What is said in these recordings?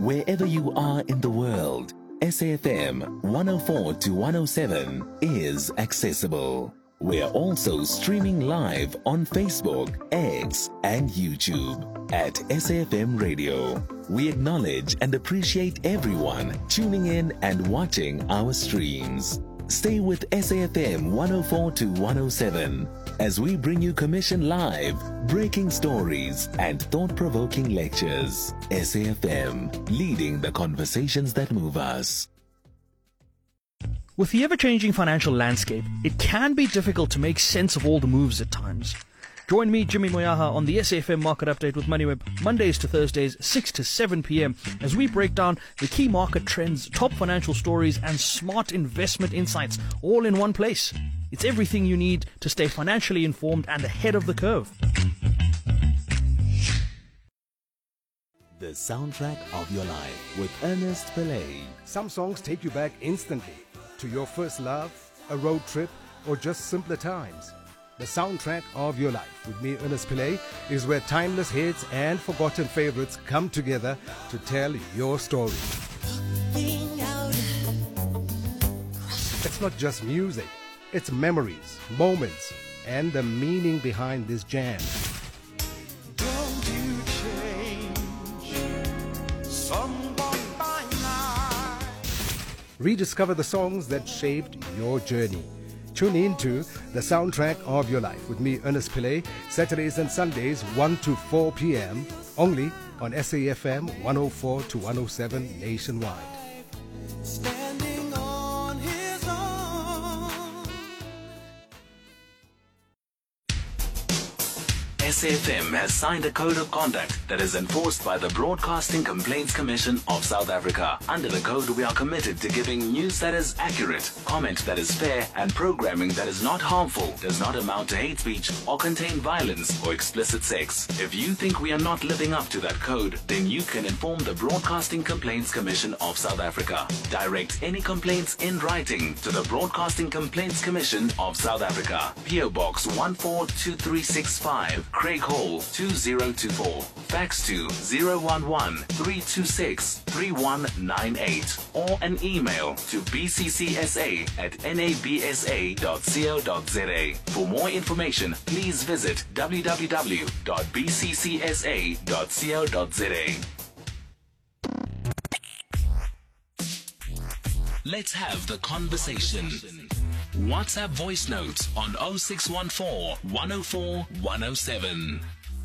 Wherever you are in the world, SAFM 104 to 107 is accessible. We're also streaming live on Facebook, X, and YouTube at SAFM Radio. We acknowledge and appreciate everyone tuning in and watching our streams. Stay with SAFM 104 to 107 as we bring you Commission Live, breaking stories, and thought-provoking lectures. SAFM, leading the conversations that move us. With the ever-changing financial landscape, it can be difficult to make sense of all the moves at times. Join me, Jimmy Moyaha, on the SAFM Market Update with MoneyWeb, Mondays to Thursdays, 6 to 7 p.m, as we break down the key market trends, top financial stories, and smart investment insights, all in one place. It's everything you need to stay financially informed and ahead of the curve. The soundtrack of your life with Ernest Pillay. Some songs take you back instantly to your first love, a road trip, or just simpler times. The soundtrack of your life with me, Ernest Pillay, is where timeless hits and forgotten favorites come together to tell your story. It's not just music, it's memories, moments, and the meaning behind this jam. Don't you change someone by night. Rediscover the songs that shaped your journey. Tune in to The Soundtrack of Your Life with me, Ernest Pillay, Saturdays and Sundays, 1 to 4 p.m, only on SAFM 104 to 107 nationwide. Standing on his own. SAFM has signed a code of conduct that is enforced by the Broadcasting Complaints Commission of South Africa. Under the code, we are committed to giving news that is accurate, comment that is fair, and programming that is not harmful, does not amount to hate speech, or contain violence or explicit sex. If you think we are not living up to that code, then you can inform the Broadcasting Complaints Commission of South Africa. Direct any complaints in writing to the Broadcasting Complaints Commission of South Africa. PO Box 142365, Craig Hall 2024. Fax to 011-326-3198 or an email to bccsa@nabsa.co.za. For more information, please visit www.bccsa.co.za. Let's have the conversation. WhatsApp voice notes on 0614 104 107.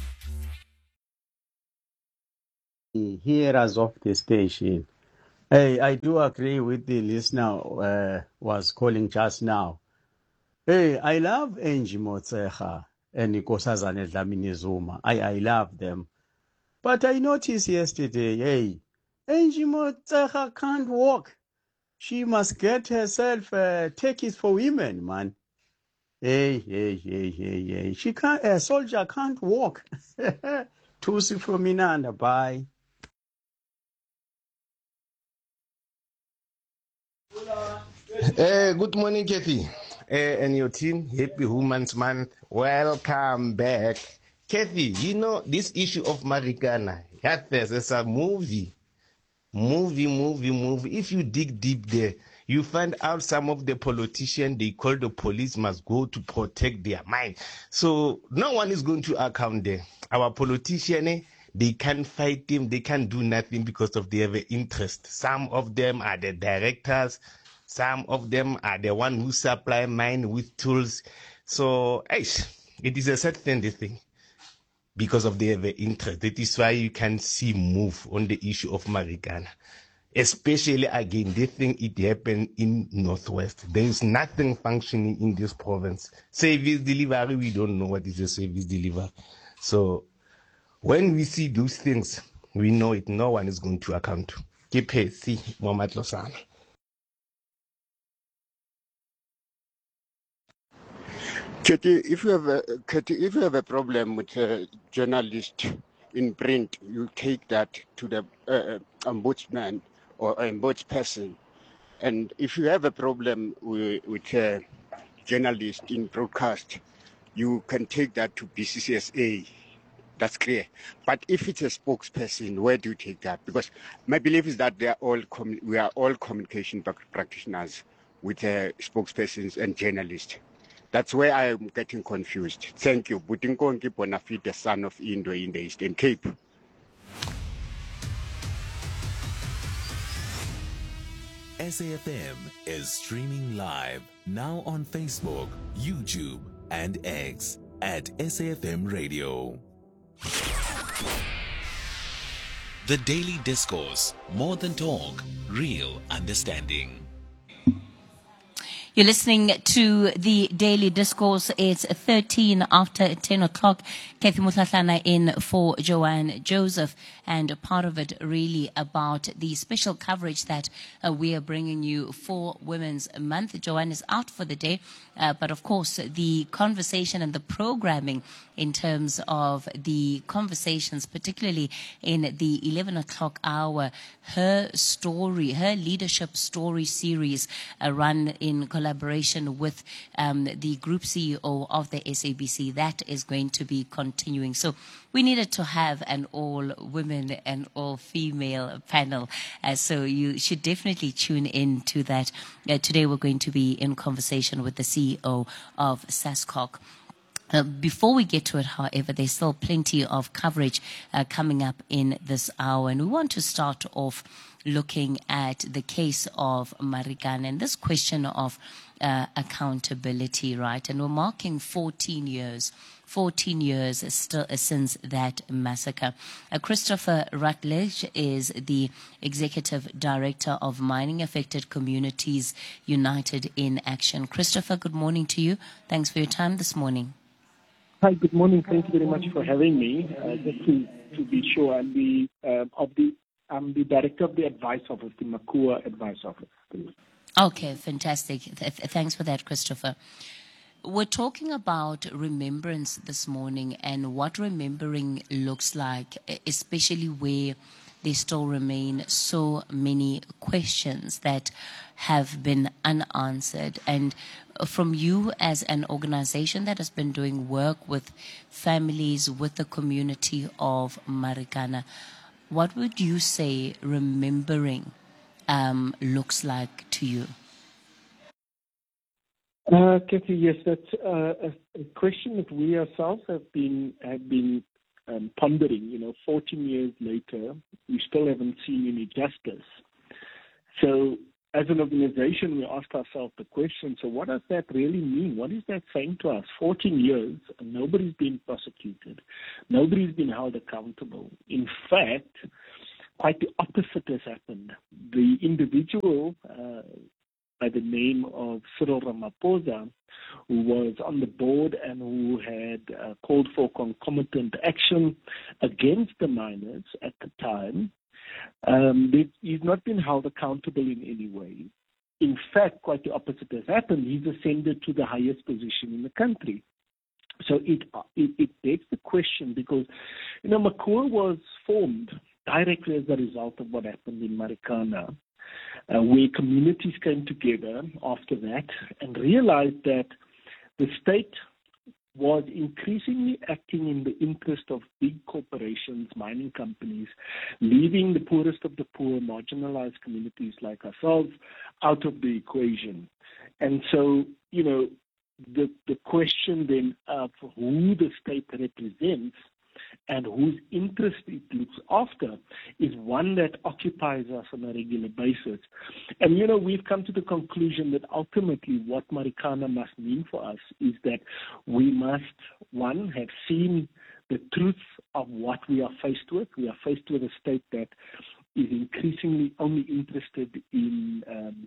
Hearers of the station. Hey, I do agree with the listener was calling just now. Hey, I love Angie Motshekga and Nkosazana Dlamini Zuma. I love them. But I noticed yesterday, hey, Angie Motshekga can't walk. She must get herself tickets for women, man. Hey. She can't. A soldier can't walk. Tusi from Minanda. Bye. Good morning, Kathy, and your team. Happy Women's Month. Welcome back, Kathy. You know this issue of Marikana. It's a movie. If you dig deep there, you find out some of the politicians, they call the police, must go to protect their mind. So no one is going to account there. Our politicians, they can't fight them. They can't do nothing because of their interest. Some of them are the directors. Some of them are the one who supply mine with tools. So, it is a certain thing. Because of their interest. That is why you can see move on the issue of Marikana. Especially again, they think it happened in Northwest. There is nothing functioning in this province. Service delivery, we don't know what is a service delivery. So when we see those things, we know it. No one is going to account to. Keep it. See, Mohamed Losana. Katie, if you have a problem with a journalist in print, you take that to the ombudsman or ombudsperson. And if you have a problem with a journalist in broadcast, you can take that to BCCSA. That's clear. But if it's a spokesperson, where do you take that? Because my belief is that we are all communication practitioners with spokespersons and journalists. That's where I am getting confused. Thank you. Butinkongi Bonafide, the son of Indo in the Eastern Cape. SAFM is streaming live now on Facebook, YouTube, and X at SAFM Radio. The Daily Discourse, more than talk, real understanding. You're listening to the Daily Discourse. It's 13 after 10 o'clock. Kathy Mutlatlana in for Joanne Joseph. And a part of it really about the special coverage that we are bringing you for Women's Month. Joanne is out for the day. But of course, the conversation and the programming in terms of the conversations, particularly in the 11 o'clock hour, her story, her leadership story series run in collaboration with the group CEO of the SABC. That is going to be continuing. So we needed to have an all-women and all-female panel. So you should definitely tune in to that. Today we're going to be in conversation with the CEO of SASCOC. Before we get to it, however, there's still plenty of coverage coming up in this hour. And we want to start off looking at the case of Marikana and this question of accountability, right? And we're marking 14 years still since that massacre. Christopher Rutledge is the Executive Director of Mining Affected Communities United in Action. Christopher, good morning to you. Thanks for your time this morning. Hi, good morning. Thank you very much for having me. Just to be sure, I'm the director of the advice office, the Makua advice office. Okay, fantastic. Thanks for that, Christopher. We're talking about remembrance this morning and what remembering looks like, especially where there still remain so many questions that have been unanswered. And from you as an organization that has been doing work with families, with the community of Marikana, what would you say remembering looks like to you? Kathy, yes, that's a question that we ourselves have been pondering. 14 years later, we still haven't seen any justice. So as an organization, we asked ourselves the question, so what does that really mean? What is that saying to us? 14 years, and nobody's been prosecuted. Nobody's been held accountable. In fact, quite the opposite has happened. The individual by the name of Cyril Ramaphosa, who was on the board and who had called for concomitant action against the miners at the time, he's not been held accountable in any way. In fact, quite the opposite has happened. He's ascended to the highest position in the country. So it begs the question because, Makua was formed directly as a result of what happened in Marikana, where communities came together after that and realized that the state was increasingly acting in the interest of big corporations, mining companies, leaving the poorest of the poor, marginalized communities like ourselves out of the equation. And so, the question then of who the state represents and whose interest it looks after is one that occupies us on a regular basis. And, we've come to the conclusion that ultimately what Marikana must mean for us is that we must, one, have seen the truth of what we are faced with. We are faced with a state that is increasingly only interested in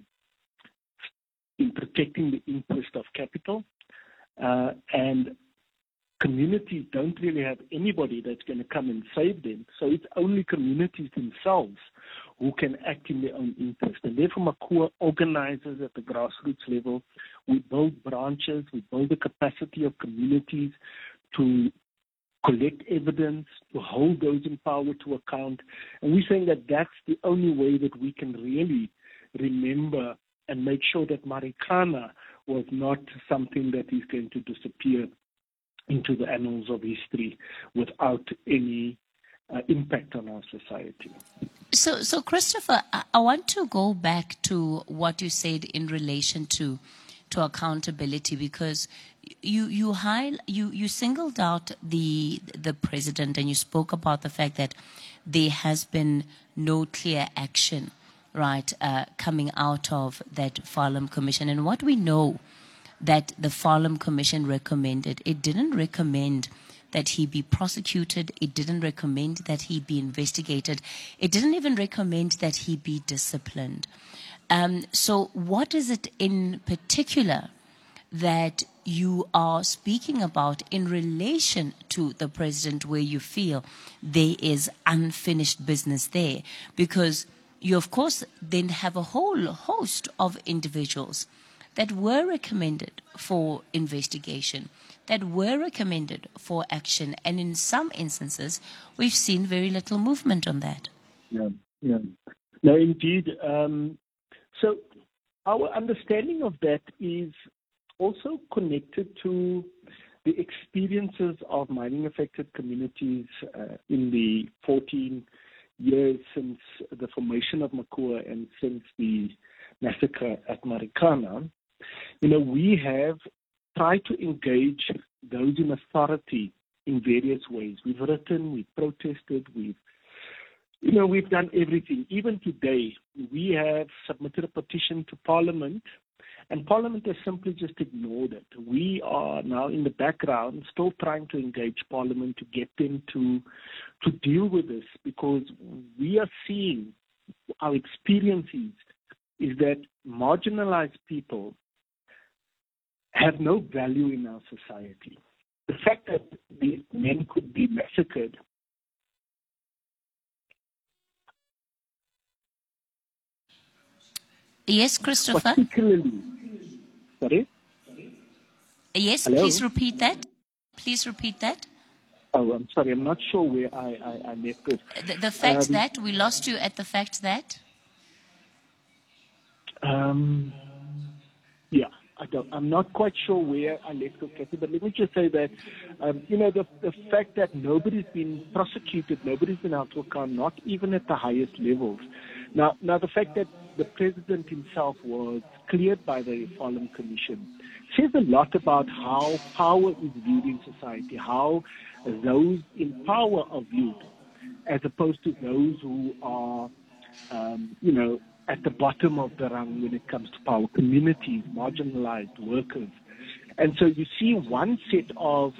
protecting the interest of capital, and communities don't really have anybody that's going to come and save them. So it's only communities themselves who can act in their own interest. And therefore, Makua organizes at the grassroots level. We build branches. We build the capacity of communities to collect evidence, to hold those in power to account. And we're saying that that's the only way that we can really remember and make sure that Marikana was not something that is going to disappear into the annals of history without any impact on our society. So Christopher, I want to go back to what you said in relation to accountability, because you singled out the president, and you spoke about the fact that there has been no clear action, right, coming out of that Farlam Commission. And what we know that the Farlam Commission recommended, it didn't recommend that he be prosecuted. It didn't recommend that he be investigated. It didn't even recommend that he be disciplined. So what is it in particular that you are speaking about in relation to the president where you feel there is unfinished business there? Because you, of course, then have a whole host of individuals that were recommended for investigation, that were recommended for action, and in some instances, we've seen very little movement on that. Yeah. No, indeed. So our understanding of that is also connected to the experiences of mining-affected communities in the 14 years since the formation of Makua and since the massacre at Marikana. We have tried to engage those in authority in various ways. We've written, we've protested, we've done everything. Even today, we have submitted a petition to Parliament, and Parliament has simply just ignored it. We are now in the background still trying to engage Parliament to get them to deal with this, because we are seeing, our experience is that marginalized people have no value in our society. The fact that these men could be massacred Yes, Christopher? particularly... Sorry? Yes, Hello? please repeat that. Please repeat that. Oh, I'm sorry. I'm not sure where I left it. The fact that we lost you at the fact that. Yeah, I'm not quite sure where I left it, Kathy, but let me just say that, the fact that nobody's been prosecuted, nobody's been held to account, not even at the highest levels. Now the fact that the president himself was cleared by the Farlam Commission says a lot about how power is viewed in society, how those in power are viewed, as opposed to those who are, at the bottom of the rung when it comes to power, communities, marginalized workers. And so you see one set of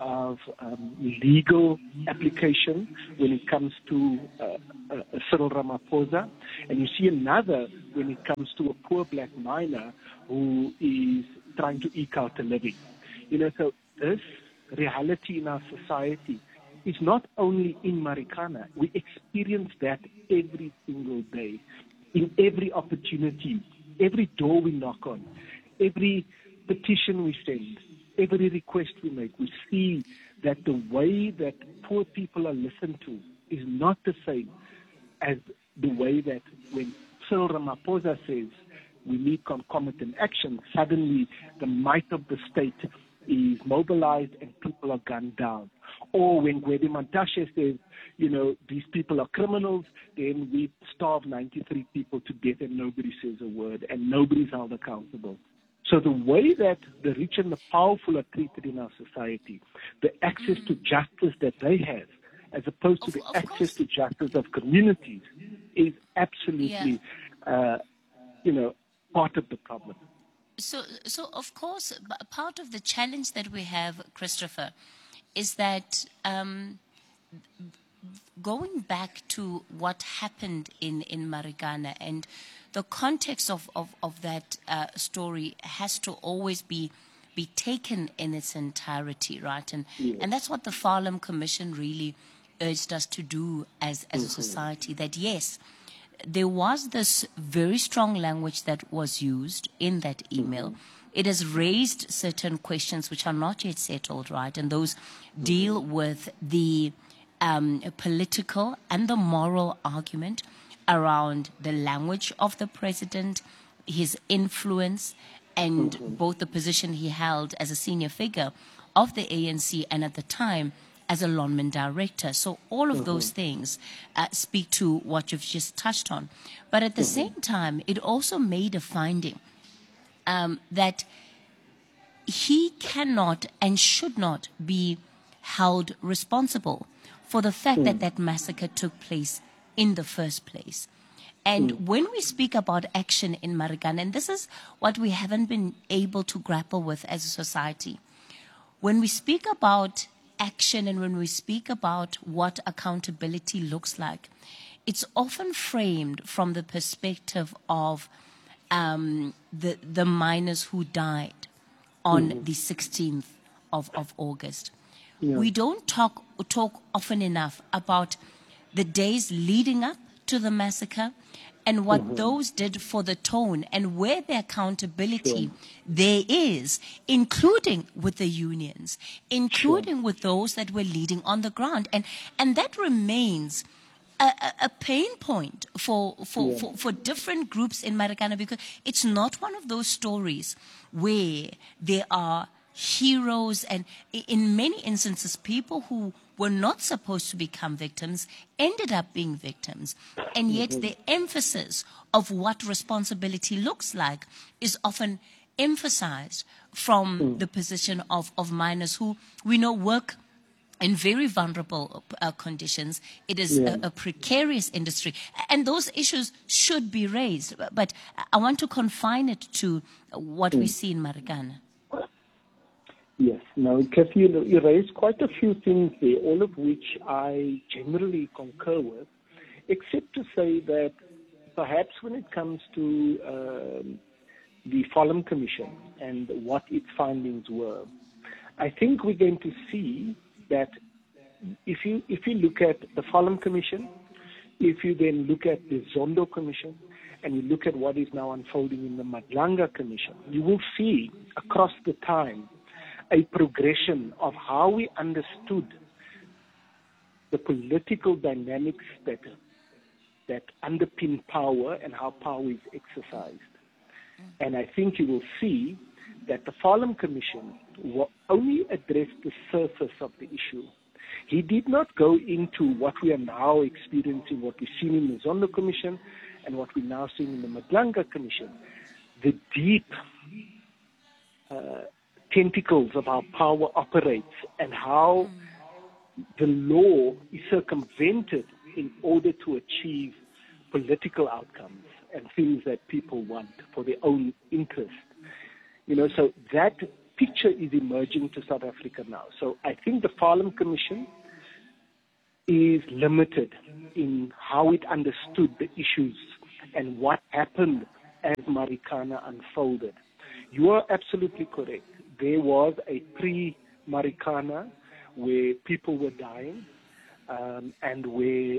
legal application when it comes to Cyril Ramaphosa, and you see another when it comes to a poor black miner who is trying to eke out a living. So this reality in our society is not only in Marikana. We experience that every single day, in every opportunity, every door we knock on, every petition we send, every request we make. We see that the way that poor people are listened to is not the same as the way that when Cyril Ramaphosa says we need concomitant action, suddenly the might of the state is mobilized and people are gunned down. Or when Gwede Mantashe says, these people are criminals, then we starve 93 people to death and nobody says a word and nobody's held accountable. So the way that the rich and the powerful are treated in our society, the access to justice that they have, as opposed to the access to justice of communities, is absolutely, part of the problem. So of course, part of the challenge that we have, Christopher, is that going back to what happened in Marikana, and the context of that story has to always be taken in its entirety, right? And that's what the Farlam Commission really urged us to do as a society, that yes, there was this very strong language that was used in that email. It has raised certain questions which are not yet settled, right? And those deal with the political and the moral argument around the language of the president, his influence, and both the position he held as a senior figure of the ANC and at the time as a Lonmin director. So all of those things speak to what you've just touched on. But at the same time, it also made a finding that he cannot and should not be held responsible for the fact that that massacre took place in the first place. And when we speak about action in Marikana, and this is what we haven't been able to grapple with as a society, when we speak about action and when we speak about what accountability looks like, it's often framed from the perspective of the miners who died on the 16th of August. Yeah. We don't talk often enough about the days leading up to the massacre and what those did for the tone and where the accountability there is, including with the unions, including with those that were leading on the ground. And that remains a pain point for different groups in Marikana, because it's not one of those stories where there are heroes and in many instances people who were not supposed to become victims ended up being victims, and yet the emphasis of what responsibility looks like is often emphasized from the position of miners who we know work in very vulnerable conditions. It is a precarious industry, and those issues should be raised, but I want to confine it to what we see in Marikana. Yes. Now, Kathy, you raised quite a few things there, all of which I generally concur with, except to say that perhaps when it comes to the Farlam Commission and what its findings were, I think we're going to see that if you look at the Farlam Commission, if you then look at the Zondo Commission, and you look at what is now unfolding in the Madlanga Commission, you will see across the time a progression of how we understood the political dynamics that underpin power and how power is exercised. And I think you will see that the Farlam Commission only addressed the surface of the issue. He did not go into what we are now experiencing, what we've seen in the Zondo Commission and what we're now seeing in the Madlanga Commission, the deep tentacles of how power operates and how the law is circumvented in order to achieve political outcomes and things that people want for their own interest. So that picture is emerging to South Africa now. So I think the Farlam Commission is limited in how it understood the issues and what happened as Marikana unfolded. You are absolutely correct. There was a pre-Marikana where people were dying and where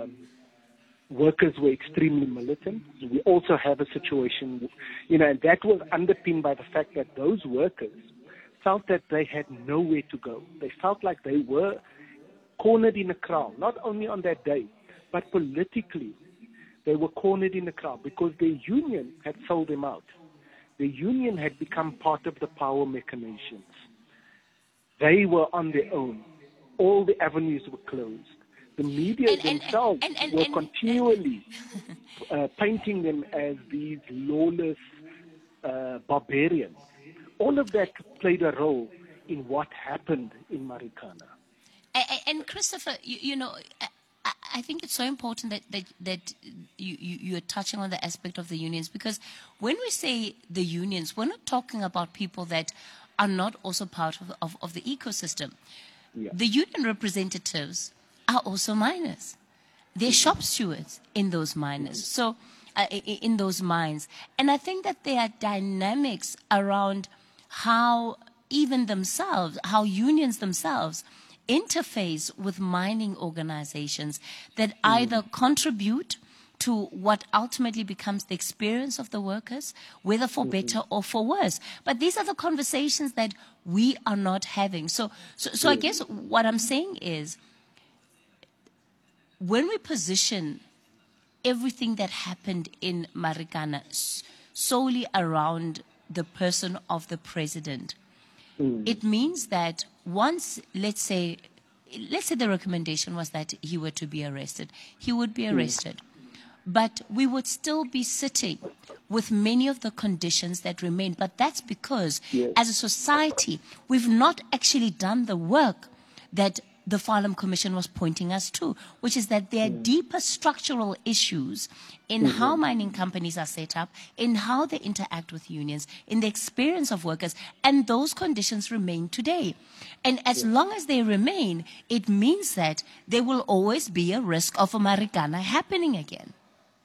workers were extremely militant. We also have a situation, and that was underpinned by the fact that those workers felt that they had nowhere to go. They felt like they were cornered in a crowd, not only on that day, but politically. They were cornered in a crowd because their union had sold them out. The union had become part of the power machinations. They were on their own. All the avenues were closed. The media themselves were continually painting them as these lawless barbarians. All of that played a role in what happened in Marikana. And Christopher, I think it's so important that you're touching on the aspect of the unions, because when we say the unions, we're not talking about people that are not also part of the ecosystem. Yeah. The union representatives are also miners. They're shop stewards in those miners, so in those mines. And I think that there are dynamics around how even themselves, how unions themselves interface with mining organizations that either contribute to what ultimately becomes the experience of the workers, whether for better or for worse. But these are the conversations that we are not having. So I guess what I'm saying is, when we position everything that happened in Marikana solely around the person of the president, it means that once, let's say the recommendation was that he were to be arrested, he would be arrested. But we would still be sitting with many of the conditions that remain. But that's because, as a society, we've not actually done the work that the Farlam Commission was pointing us to, which is that there are deeper structural issues in how mining companies are set up, in how they interact with unions, in the experience of workers, and those conditions remain today. And as long as they remain, it means that there will always be a risk of a Marikana happening again.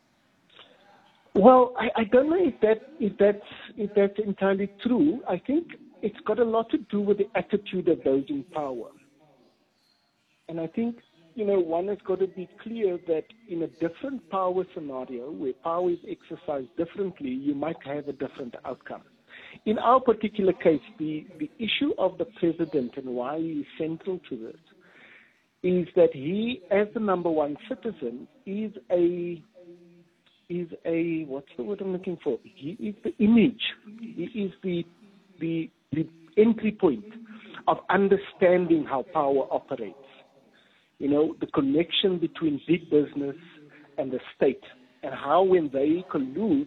Well, I don't know if that's entirely true. I think it's got a lot to do with the attitude of those in power. And I think, one has got to be clear that in a different power scenario, where power is exercised differently, you might have a different outcome. In our particular case, the issue of the president and why he is central to this is that he, as the number one citizen, is a what's the word I'm looking for? He is the image. He is the entry point of understanding how power operates. The connection between big business and the state, and how when they collude,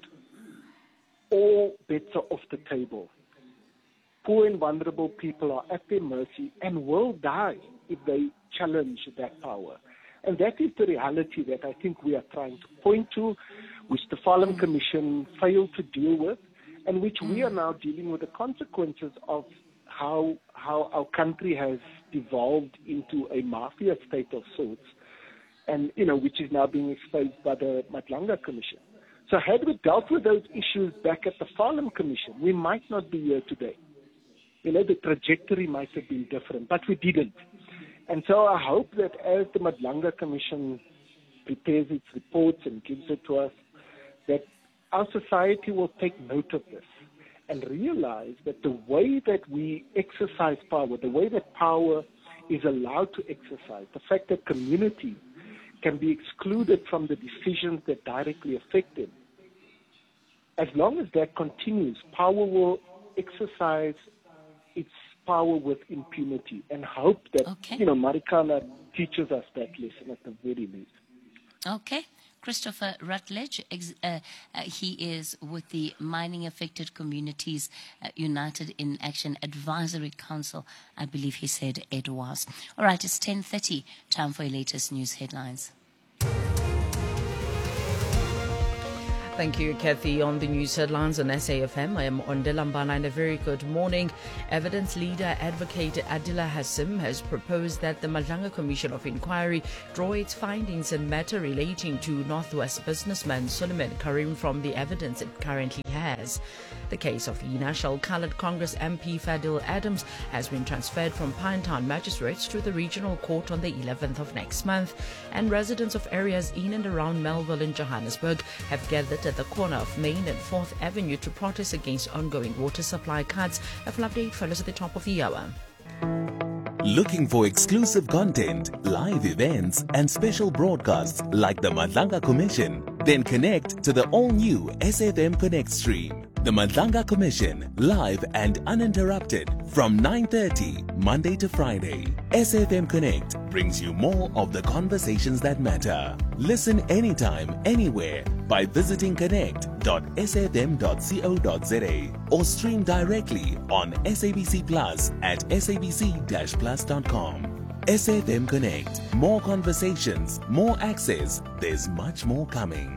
all bets are off the table. Poor and vulnerable people are at their mercy and will die if they challenge that power. And that is the reality that I think we are trying to point to, which the Farlam Commission failed to deal with, and which we are now dealing with the consequences of how our country has devolved into a mafia state of sorts, and which is now being exposed by the Madlanga Commission. So had we dealt with those issues back at the Farlam Commission, we might not be here today. The trajectory might have been different, but we didn't. And so I hope that as the Madlanga Commission prepares its reports and gives it to us, that our society will take note of this and realize that the way that we exercise power, the way that power is allowed to exercise, the fact that community can be excluded from the decisions that directly affect them, as long as that continues, power will exercise its power with impunity, and hope that, Marikana teaches us that lesson at the very least. Okay. Christopher Rutledge, he is with the Mining Affected Communities United in Action Advisory Council. I believe he said it was. All right, it's 10:30. Time for your latest news headlines. Thank you, Kathy. On the news headlines on SAFM, I am Ondela Mbana, and a very good morning. Evidence leader advocate Adila Hassim has proposed that the Madlanga Commission of Inquiry draw its findings in matter relating to Northwest businessman Suleiman Karim from the evidence it currently has. The case of the National Coloured Congress MP Fadil Adams has been transferred from Pinetown Magistrates to the Regional Court on the 11th of next month, and residents of areas in and around Melville and Johannesburg have gathered at the corner of Main and 4th Avenue to protest against ongoing water supply cuts. A full update follows at the top of the hour. Looking for exclusive content, live events, and special broadcasts like the Madlanga Commission? Then connect to the all-new SAFM Connect stream. The Madlanga Commission, live and uninterrupted from 9:30 Monday to Friday. SAFM Connect brings you more of the conversations that matter. Listen anytime, anywhere by visiting connect.safm.co.za or stream directly on SABC Plus at sabc-plus.com. SAFM Connect. More conversations, more access. There's much more coming.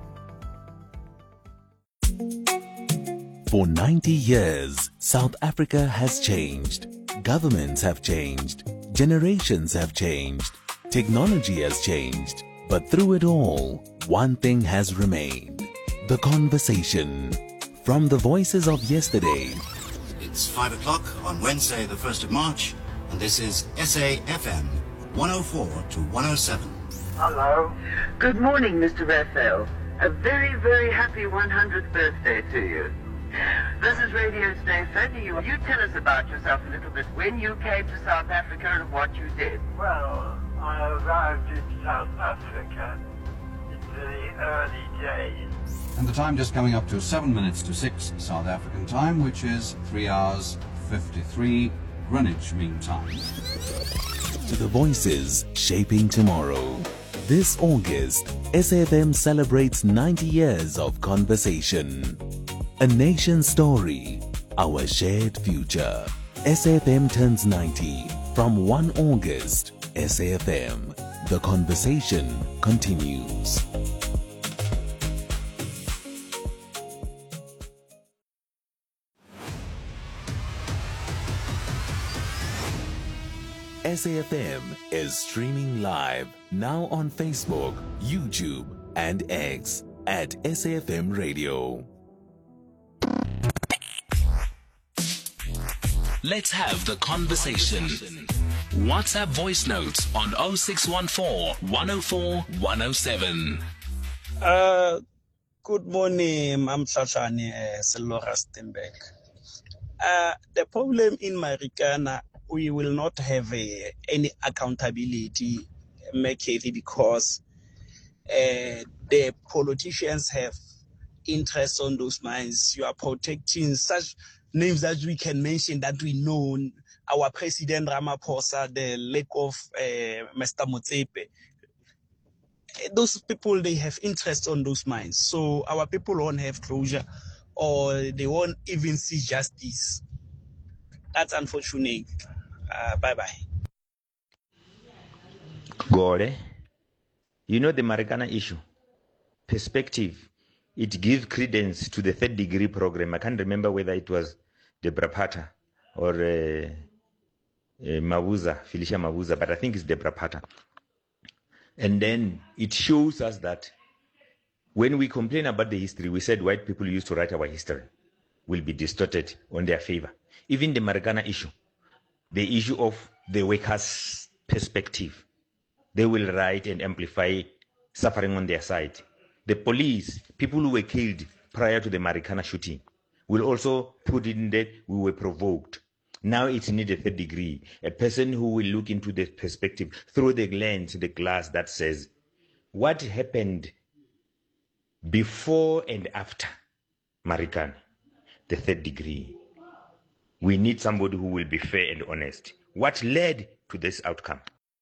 For 90 years, South Africa has changed. Governments have changed. Generations have changed. Technology has changed. But through it all, one thing has remained. The conversation. From the voices of yesterday. It's 5 o'clock on Wednesday, the 1st of March, and this is SAFM 104 to 107. Hello. Good morning, Mr. Raphael. A very, very happy 100th birthday to you. This is Radio Stay. You tell us about yourself a little bit, when you came to South Africa and what you did. Well, I arrived in South Africa in the early days. And the time just coming up to 7 minutes to 6 South African time, which is 3 hours 53 Greenwich Mean Time. To the voices shaping tomorrow. This August, SAFM celebrates 90 years of conversation. A nation story, our shared future. SAFM turns 90 from 1 August. SAFM, the conversation continues. SAFM is streaming live now on Facebook, YouTube, and X at SAFM Radio. Let's have the conversation. WhatsApp voice notes on 0614 104 107. Good morning, I'm Shashani Selora Stenberg. The problem in Marikana, we will not have any accountability, McCarthy, because the politicians have interest on those mines. You are protecting such names that we can mention that we know. Our President Ramaphosa, the lack of Mr. Motsepe. Those people, they have interest on those mines. So our people won't have closure, or they won't even see justice. That's unfortunate. Bye-bye. Gore, you know the Marikana issue, perspective, it gives credence to the third degree program. I can't remember whether it was Deborah Pata or Mabuza, Felicia Mabuza, but I think it's Deborah Pata. And then it shows us that when we complain about the history, we said white people used to write our history, will be distorted on their favor. Even the Marikana issue, the issue of the workers' perspective, they will write and amplify suffering on their side. The police, people who were killed prior to the Marikana shooting, will also put in that we were provoked. Now it's needed a third degree, a person who will look into the perspective through the lens, the glass that says, what happened before and after Marikana, the third degree. We need somebody who will be fair and honest. What led to this outcome?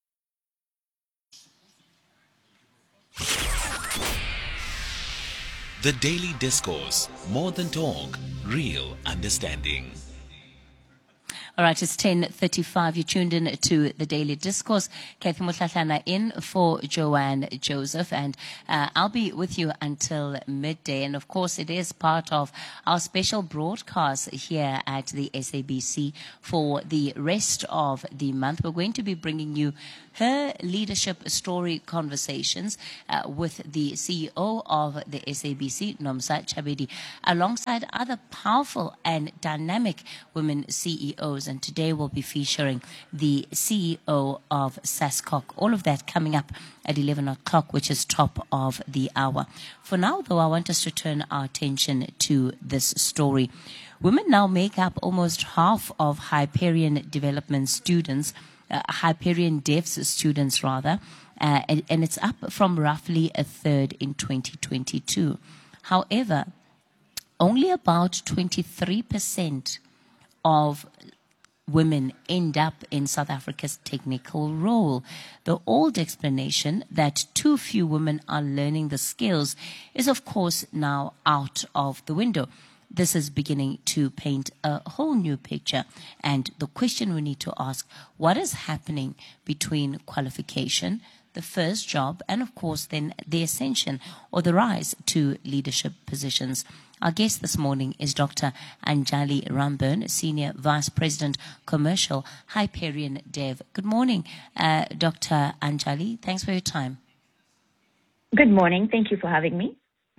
The Daily Discourse, more than talk, real understanding. All right, it's 10:35. You tuned in to the Daily Discourse. Kathy Mutlatlana in for Joanne Joseph, and I'll be with you until midday. And of course, it is part of our special broadcast here at the SABC for the rest of the month. We're going to be bringing you her leadership story conversations with the CEO of the SABC, Nomsa Chabedi, alongside other powerful and dynamic women CEOs. And today we'll be featuring the CEO of SASCOC. All of that coming up at 11 o'clock, which is top of the hour. For now, though, I want us to turn our attention to this story. Women now make up almost half of Hyperion Development students, Hyperion Devs students rather, and it's up from roughly a third in 2022. However, only about 23% of women end up in South Africa's technical role. The old explanation that too few women are learning the skills is, of course, now out of the window. This is beginning to paint a whole new picture. And the question we need to ask, what is happening between qualification, the first job, and of course then the ascension or the rise to leadership positions? Our guest this morning is Dr. Anjali Ramburn, Senior Vice President, Commercial, Hyperion Dev. Good morning, Dr. Anjali. Thanks for your time. Good morning. Thank you for having me.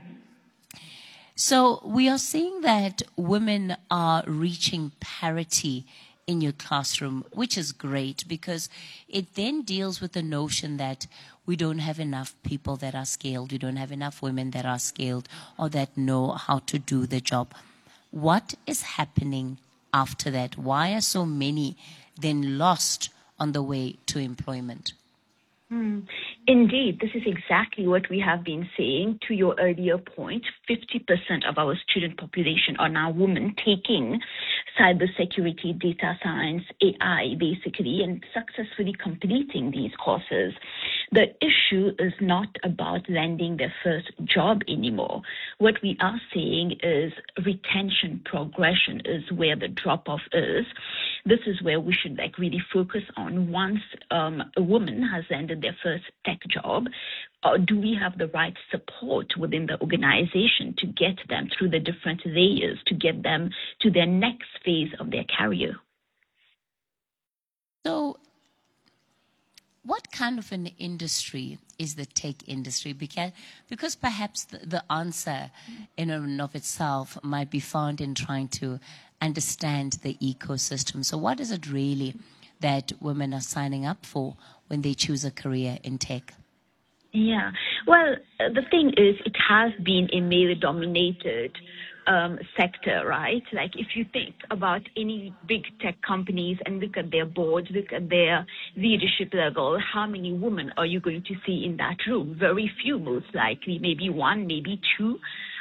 So we are seeing that women are reaching parity in your classroom, which is great because it then deals with the notion that we don't have enough people that are skilled, we don't have enough women that are skilled or that know how to do the job. What is happening after that? Why are so many then lost on the way to employment? Indeed, this is exactly what we have been saying. To your earlier point, 50% of our student population are now women taking cybersecurity, data science, AI, basically, and successfully completing these courses. The issue is not about landing their first job anymore. What we are saying is retention progression is where the drop-off is. This is where we should really focus on. Once a woman has landed their first tech job, do we have the right support within the organization to get them through the different layers, to get them to their next phase of their career? So, what kind of an industry is the tech industry? Because perhaps the answer in and of itself might be found in trying to understand the ecosystem. So what is it really that women are signing up for when they choose a career in tech? Yeah. Well, the thing is, it has been a male-dominated sector, right? Like if you think about any big tech companies and look at their boards, look at their leadership level, how many women are you going to see in that room? Very few, most likely, maybe one, maybe two.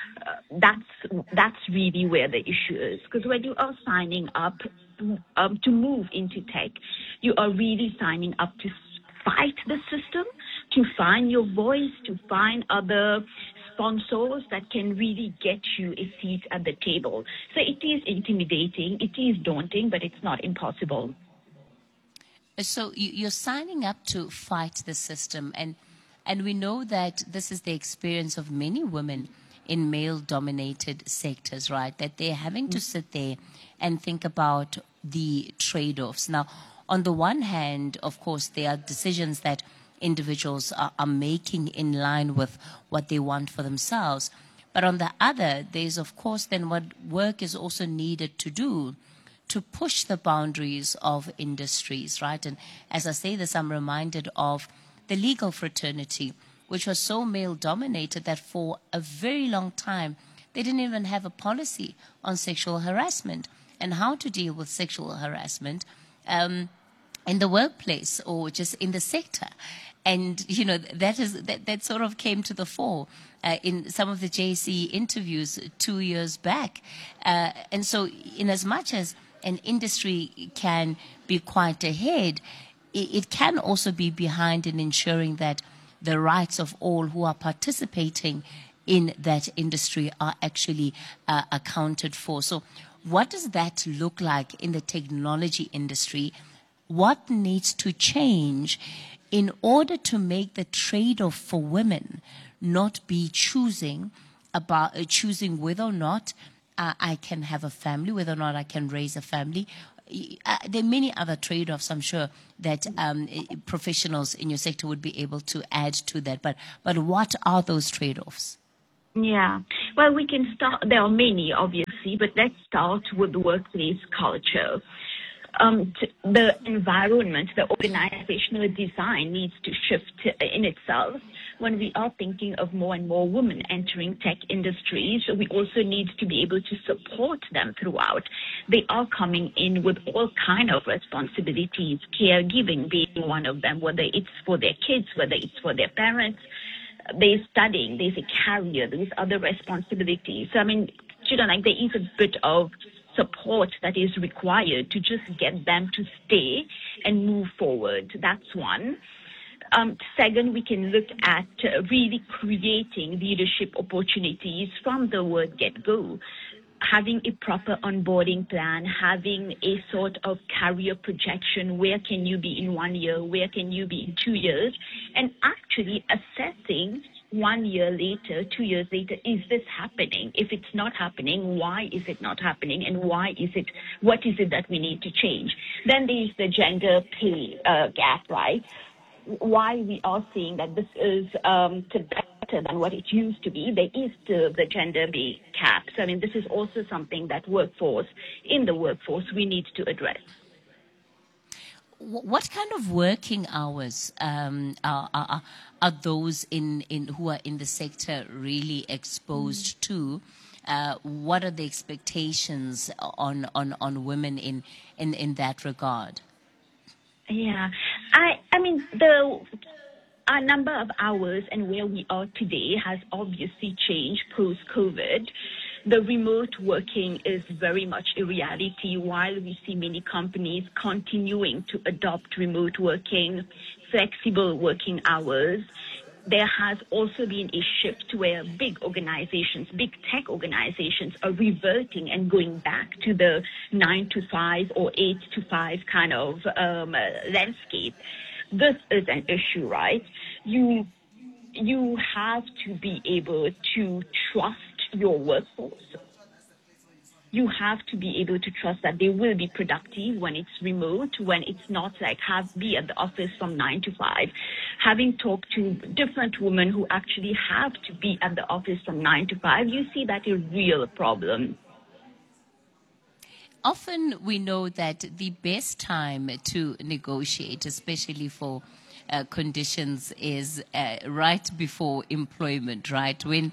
That's really where the issue is. Because when you are signing up to move into tech, you are really signing up to fight the system, to find your voice, to find other sponsors that can really get you a seat at the table. So it is intimidating, it is daunting, but it's not impossible. So you're signing up to fight the system, and we know that this is the experience of many women in male-dominated sectors, right? That they're having to sit there and think about the trade-offs. Now, on the one hand, of course, there are decisions that individuals are making in line with what they want for themselves. But on the other, there's, of course, then what work is also needed to do to push the boundaries of industries, right? And as I say this, I'm reminded of the legal fraternity, which was so male-dominated that for a very long time, they didn't even have a policy on sexual harassment and how to deal with sexual harassment in the workplace or just in the sector. And, you know, that sort of came to the fore in some of the JSE interviews 2 years back. And so in as much as an industry can be quite ahead, it can also be behind in ensuring that the rights of all who are participating in that industry are actually accounted for. So what does that look like in the technology industry? What needs to change in order to make the trade-off for women not be choosing whether or not I can have a family, whether or not I can raise a family? There are many other trade-offs, I'm sure, that professionals in your sector would be able to add to that. But what are those trade-offs? Yeah. Well, we can start. There are many, obviously, but let's start with the workplace culture. The environment, the organizational design needs to shift in itself. When we are thinking of more and more women entering tech industries, we also need to be able to support them throughout. They are coming in with all kind of responsibilities, caregiving being one of them, whether it's for their kids, whether it's for their parents. They're studying, there's a career, there's other responsibilities. So, I mean, there is a bit of support that is required to just get them to stay and move forward. That's one. Second, we can look at really creating leadership opportunities from the word get-go. Having a proper onboarding plan, having a sort of career projection, where can you be in 1 year, where can you be in 2 years, and actually assessing 1 year later, 2 years later, is this happening? If it's not happening, why is it not happening, and what is it that we need to change? Then there's the gender pay gap, right? Why we are seeing that this is better than what it used to be. There is still the gender pay gap. So, I mean, this is also something that in the workforce, we need to address. What kind of working hours are those who are in the sector really exposed to? What are the expectations on women in that regard? Yeah, I mean, the our number of hours and where we are today has obviously changed post-COVID. The remote working is very much a reality, while we see many companies continuing to adopt remote working, flexible working hours. There has also been a shift where big organizations, big tech organizations are reverting and going back to the 9 to 5 or 8 to 5 kind of landscape. This is an issue, right? You have to be able to trust your workforce. You have to be able to trust that they will be productive when it's remote, when it's not like be at the office from 9 to 5. Having talked to different women who actually have to be at the office from 9 to 5, you see that a real problem. Often we know that the best time to negotiate, especially for conditions, is right before employment, right? When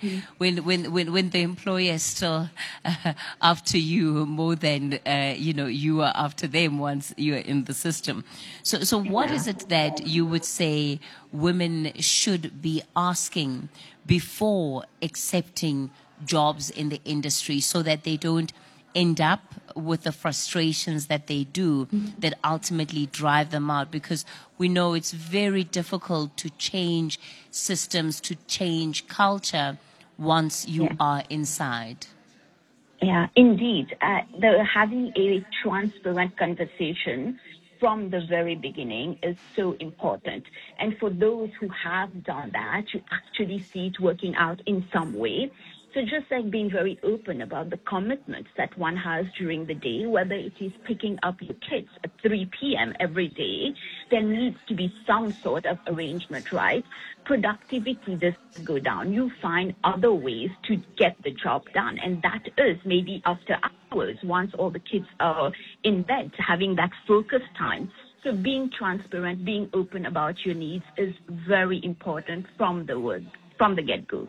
the employer is still after you more than you are after them once you are in the system. So what is it that you would say women should be asking before accepting jobs in the industry, so that they don't end up with the frustrations that they do that ultimately drive them out? Because we know it's very difficult to change systems, to change culture once you are inside. Yeah, indeed. Having a transparent conversation from the very beginning is so important. And for those who have done that, you actually see it working out in some way. So just like being very open about the commitments that one has during the day, whether it is picking up your kids at 3 p.m. every day, there needs to be some sort of arrangement, right? Productivity does go down. You find other ways to get the job done. And that is maybe after hours, once all the kids are in bed, having that focus time. So being transparent, being open about your needs is very important from the get-go.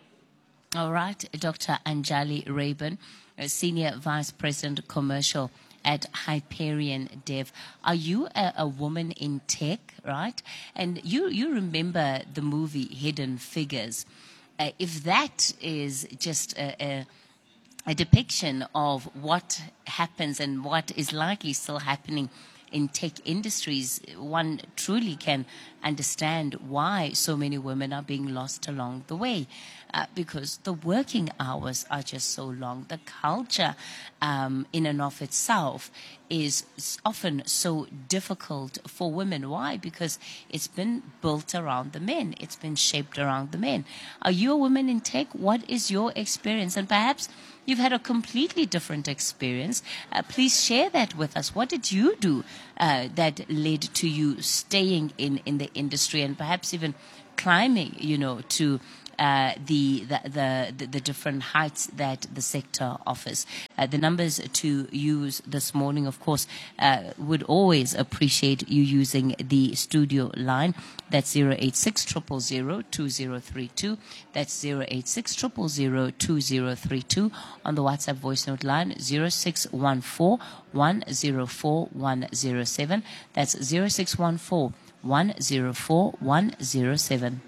All right, Dr. Anjali Rayburn, Senior Vice President Commercial at Hyperion Dev. Are you a woman in tech, right? And you remember the movie Hidden Figures. If that is just a depiction of what happens and what is likely still happening in tech industries, one truly can understand why so many women are being lost along the way, because the working hours are just so long. The culture in and of itself is often so difficult for women. Why? Because it's been built around the men. It's been shaped around the men. Are you a woman in tech? What is your experience? And perhaps you've had a completely different experience. Please share that with us. What did you do that led to you staying in the industry and perhaps even climbing, to the different heights that the sector offers? The numbers to use this morning, of course, would always appreciate you using the studio line. That's 086 000 2032. That's 086 000 2032. On the WhatsApp voice note line, 0614 104 107. That's 0614 104 107.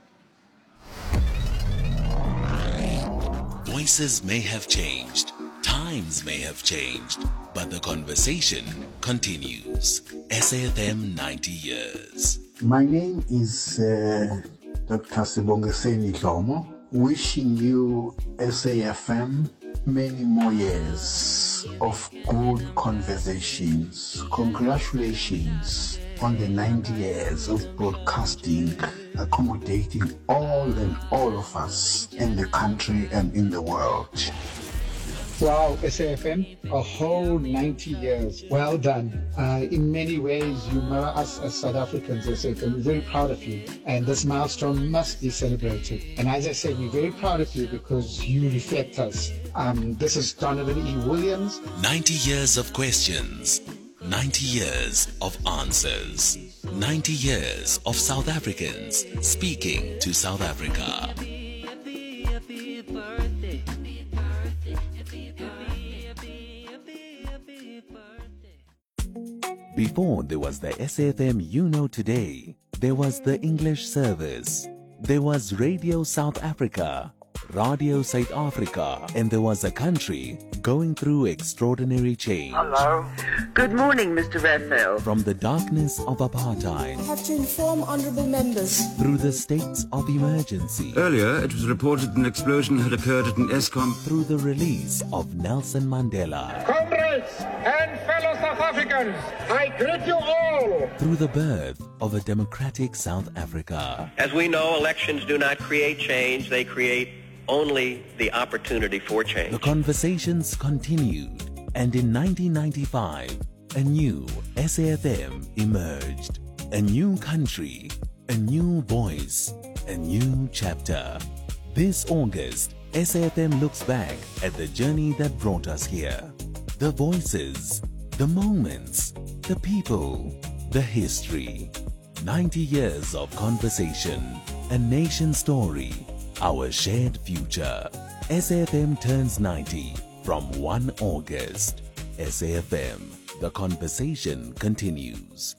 Voices may have changed, times may have changed, but the conversation continues. SAFM 90 years. My name is Dr. Sibongiseni Dlomo, wishing you SAFM many more years of good conversations. Congratulations on the 90 years of broadcasting, accommodating all of us in the country and in the world. Wow, SAFM, a whole 90 years. Well done. In many ways, you mirror us as South Africans, SAFM. We're very proud of you. And this milestone must be celebrated. And as I said, we're very proud of you because you reflect us. This is Donovan E. Williams. 90 years of questions. 90 years of answers. 90 years of South Africans speaking to South Africa. Before there was the SAFM you know today, There was the English service. There was Radio South Africa, Radio South Africa, and there was a country going through extraordinary change. Hello. Good morning, Mr. Raphael. From the darkness of apartheid I have to inform honourable members. through the states of emergency, Earlier, it was reported an explosion had occurred at an ESCOM. through the release of Nelson Mandela, Comrades and fellow South Africans, I greet you all. through the birth of a democratic South Africa. As we know, elections do not create change, they create only the opportunity for change. The conversations continued, and in 1995, a new SAFM emerged. A new country, a new voice, a new chapter. This August, SAFM looks back at the journey that brought us here. The voices, the moments, the people, the history. 90 years of conversation, a nation story, our shared future. SAFM turns 90 from 1 August. SAFM, the conversation continues.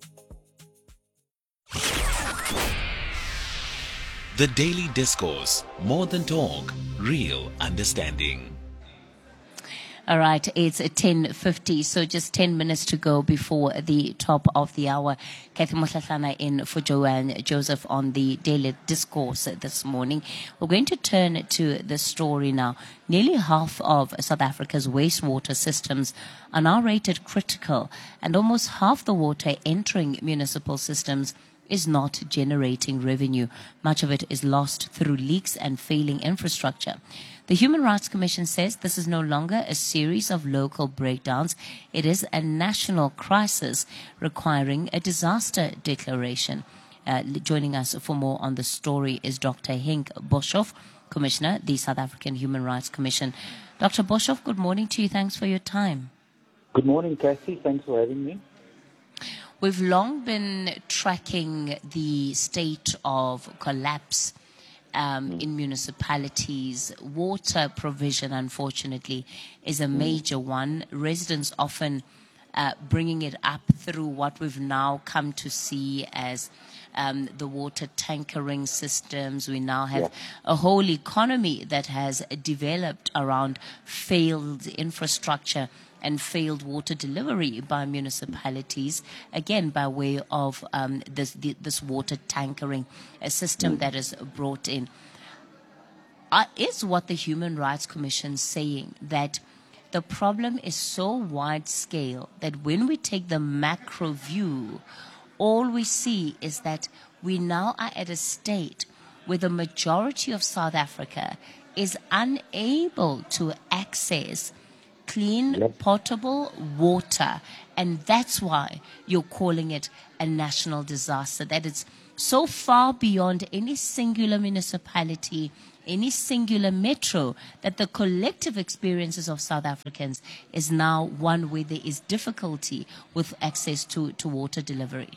The Daily Discourse, more than talk, real understanding. All right, it's 10:50, so just 10 minutes to go before the top of the hour. Kathy Motlatlana in for Joanne Joseph on the Daily Discourse this morning. We're going to turn to the story now. Nearly half of South Africa's wastewater systems are now rated critical, and almost half the water entering municipal systems is not generating revenue. Much of it is lost through leaks and failing infrastructure. The Human Rights Commission says this is no longer a series of local breakdowns. It is a national crisis requiring a disaster declaration. Joining us for more on the story is Dr. Henk Boshoff, Commissioner, the South African Human Rights Commission. Dr. Boshoff, good morning to you. Thanks for your time. Good morning, Cassie. Thanks for having me. We've long been tracking the state of collapse in municipalities. Water provision, unfortunately, is a major one. Residents often bringing it up through what we've now come to see as the water tankering systems. We now have a whole economy that has developed around failed infrastructure and failed water delivery by municipalities, again by way of this water tankering system that is brought in. Is what the Human Rights Commission saying that the problem is so wide scale that when we take the macro view, all we see is that we now are at a state where the majority of South Africa is unable to access clean, potable water, and that's why you're calling it a national disaster, that it's so far beyond any singular municipality, any singular metro, that the collective experiences of South Africans is now one where there is difficulty with access to water delivery.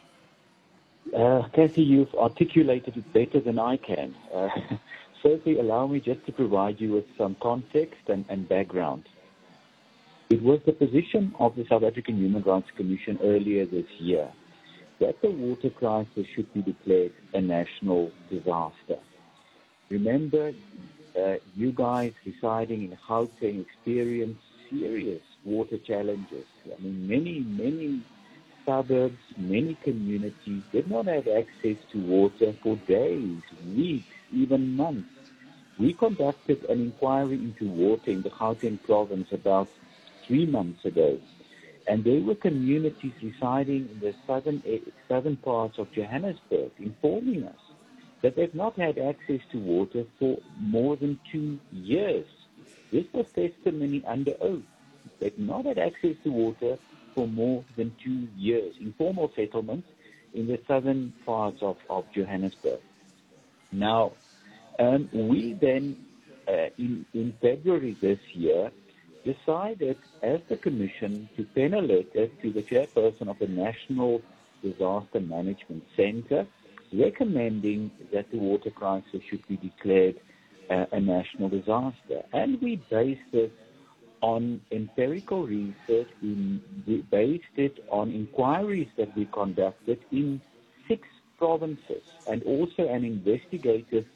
Kathy, you've articulated it better than I can. Firstly, allow me just to provide you with some context and background. It was the position of the South African Human Rights Commission earlier this year that the water crisis should be declared a national disaster. Remember, you guys residing in Gauteng experienced serious water challenges. I mean, many suburbs, many communities did not have access to water for days, weeks, even months. We conducted an inquiry into water in the Gauteng province about 3 months ago, and there were communities residing in the southern parts of Johannesburg informing us that they've not had access to water for more than 2 years. This was testimony under oath. They've not had access to water for more than 2 years. Informal settlements in the southern parts of Johannesburg. Now, we then, in February this year, decided as the Commission to pen a letter to the chairperson of the National Disaster Management Center recommending that the water crisis should be declared a national disaster. And we based this on empirical research. We based it on inquiries that we conducted in 6 provinces, and also an investigative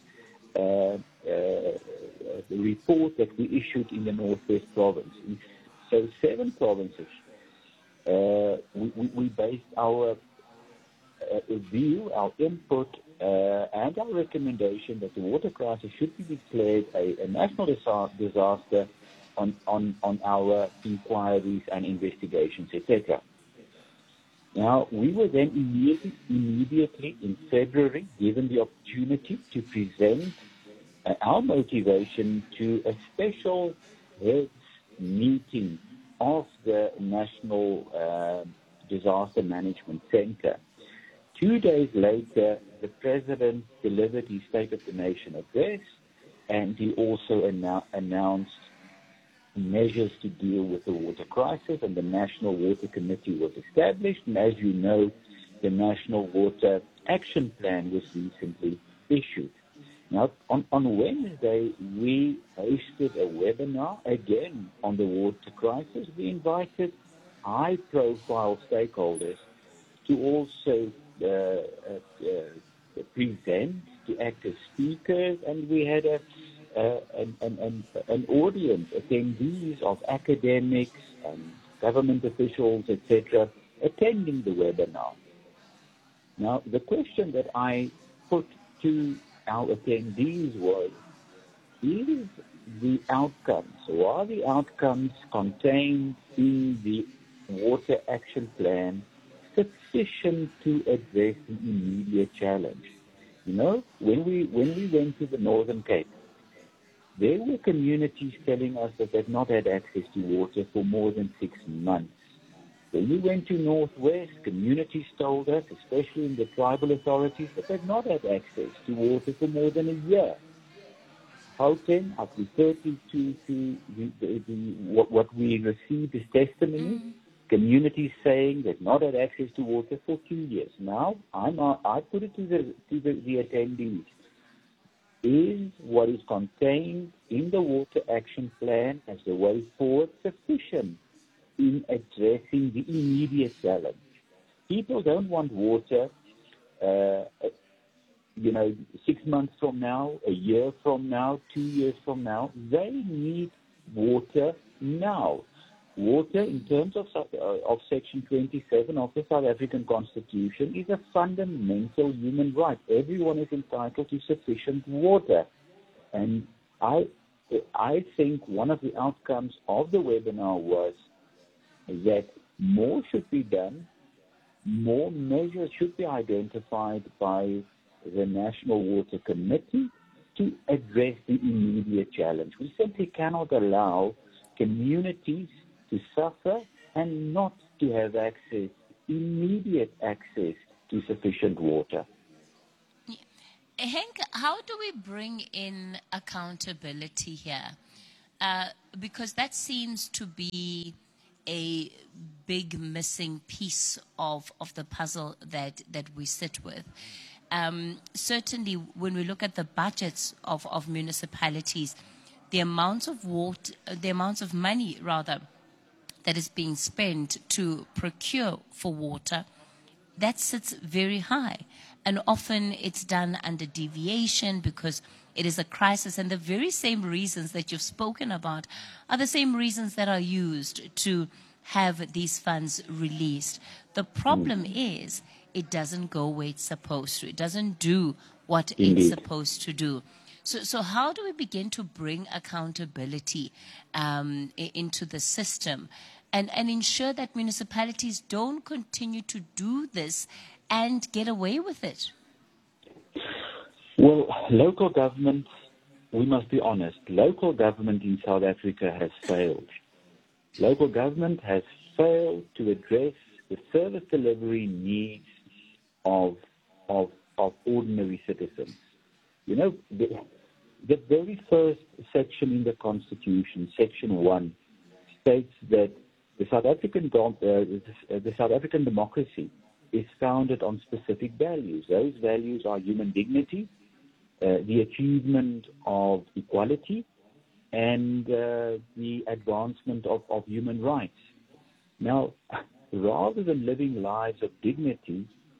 report that we issued in the Northwest Province. So 7 provinces. We based our view, our input, and our recommendation that the water crisis should be declared a national disaster on our inquiries and investigations, etc. Now, we were then immediately in February given the opportunity to present our motivation to a special heads meeting of the National Disaster Management Center. 2 days later, the President delivered his State of the Nation address, and he also announced measures to deal with the water crisis, and the National Water Committee was established. And as you know, the National Water Action Plan was recently issued. Now, on Wednesday, we hosted a webinar again on the water crisis. We invited high-profile stakeholders to also present, to act as speakers, and we had an audience, attendees of academics and government officials, etc., attending the webinar. Now, the question that I put to our attendees was, is the outcomes, or are the outcomes contained in the Water Action Plan sufficient to address the immediate challenge? You know, when we went to the Northern Cape, there were communities telling us that they've not had access to water for more than 6 months. When we went to Northwest, communities told us, especially in the tribal authorities, that they've not had access to water for more than a year. Gauteng, I've referred to what we received as testimony. Communities saying they've not had access to water for 2 years. Now, I put it to the attendees. Is what is contained in the Water Action Plan as the way forward sufficient in addressing the immediate challenge? People don't want water, 6 months from now, a year from now, 2 years from now. They need water now. Water, in terms of Section 27 of the South African Constitution, is a fundamental human right. Everyone is entitled to sufficient water. And I think one of the outcomes of the webinar was that more should be done, more measures should be identified by the National Water Committee to address the immediate challenge. We simply cannot allow communities to suffer and not to have immediate access to sufficient water. Henk, how do we bring in accountability here? Because that seems to be a big missing piece of the puzzle that we sit with. Certainly, when we look at the budgets of municipalities, the amounts of money that is being spent to procure for water, that sits very high. And often it's done under deviation because it is a crisis. And the very same reasons that you've spoken about are the same reasons that are used to have these funds released. The problem is it doesn't go where it's supposed to. It doesn't do what it's supposed to do. So how do we begin to bring accountability into the system and ensure that municipalities don't continue to do this and get away with it? Well, local government, we must be honest, local government in South Africa has failed. Local government has failed to address the service delivery needs of ordinary citizens. You know, the very first section in the Constitution, Section 1, states that the South African democracy is founded on specific values. Those values are human dignity, the achievement of equality, and the advancement of human rights. Now, rather than living lives of dignity,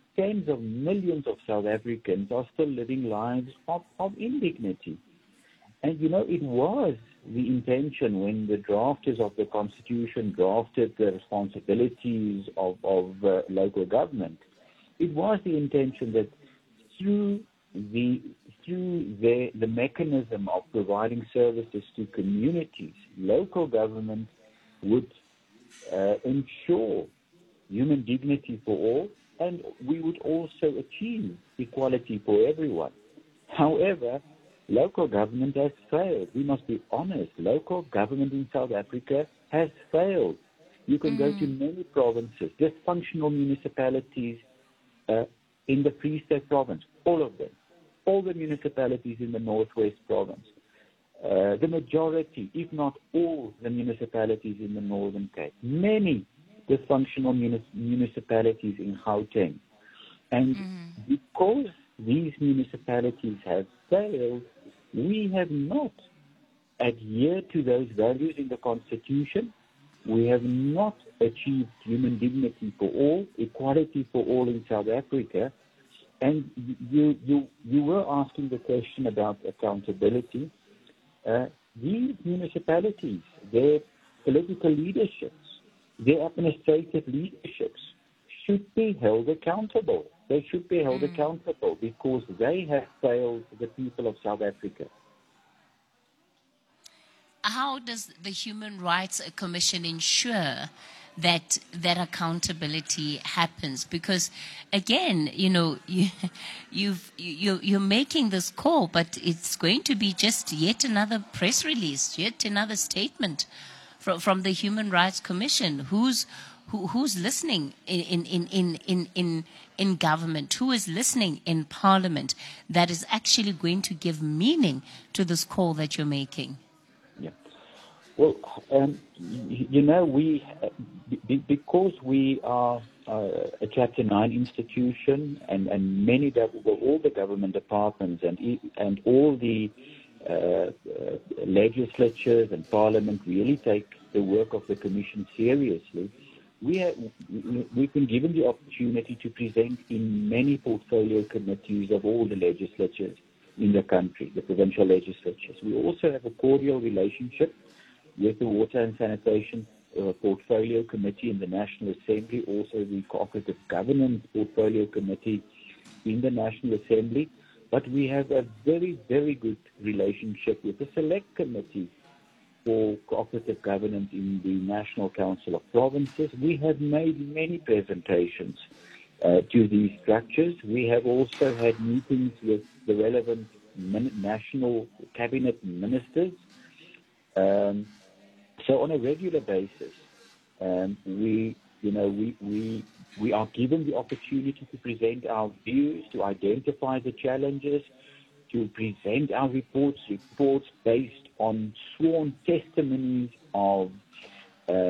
tens of millions of South Africans are still living lives of indignity. And, it was the intention when the drafters of the Constitution drafted the responsibilities of local government. It was the intention that through the mechanism of providing services to communities, local government would ensure human dignity for all, and we would also achieve equality for everyone. However, local government has failed. We must be honest. Local government in South Africa has failed. You can go to many provinces, dysfunctional municipalities in the Free State province, all of them. All the municipalities in the Northwest province. The majority, if not all, the municipalities in the Northern Cape. Many dysfunctional municipalities in Gauteng. And because these municipalities have failed, we have not adhered to those values in the Constitution. We have not achieved human dignity for all, equality for all in South Africa. And you were asking the question about accountability. These municipalities, their political leaderships, their administrative leaderships should be held accountable. They should be held accountable because they have failed the people of South Africa. How does the Human Rights Commission ensure that accountability happens? Because again, you're making this call, but it's going to be just yet another press release, yet another statement from the Human Rights Commission. Who's listening in government? Who is listening in Parliament that is actually going to give meaning to this call that you're making? Well, because we are a Chapter 9 institution, and all the government departments and all the legislatures and Parliament really take the work of the Commission seriously. We've been given the opportunity to present in many portfolio committees of all the legislatures in the country, the provincial legislatures. We also have a cordial relationship with the Water and Sanitation Portfolio Committee in the National Assembly, also the Cooperative Governance Portfolio Committee in the National Assembly. But we have a very, very good relationship with the Select Committee for Cooperative Governance in the National Council of Provinces. We have made many presentations to these structures. We have also had meetings with the relevant national cabinet ministers. So on a regular basis, we are given the opportunity to present our views, to identify the challenges, to present our reports based on sworn testimonies